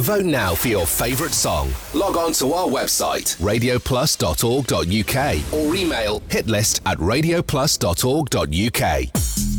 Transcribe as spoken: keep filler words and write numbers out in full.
Vote now for your favourite song. Log on to our website, radio plus dot org dot uk, or email hitlist at radio plus dot org dot uk.